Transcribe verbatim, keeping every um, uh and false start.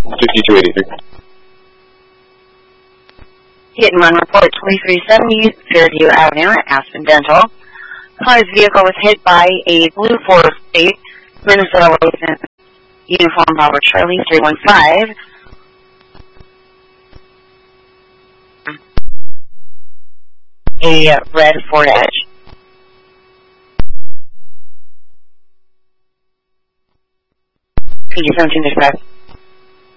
fifty-two eighty-three. Hit and run report twenty-three seventy Fairview Avenue, Aspen Dental. Car's vehicle was hit by a blue Ford Escape, Minnesota resident, uniform Bravo Charlie three one five. A red Ford Edge. P D seventeen dispatch.